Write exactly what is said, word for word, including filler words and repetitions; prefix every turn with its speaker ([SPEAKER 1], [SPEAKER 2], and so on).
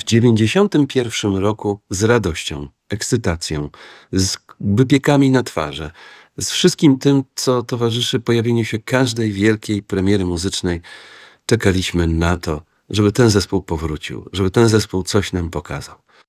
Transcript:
[SPEAKER 1] dziewięćdziesiątym pierwszym roku z radością, ekscytacją, z wypiekami na twarzy, z wszystkim tym, co towarzyszy pojawieniu się każdej wielkiej premiery muzycznej, czekaliśmy na to, żeby ten zespół powrócił, żeby ten zespół coś nam pokazał.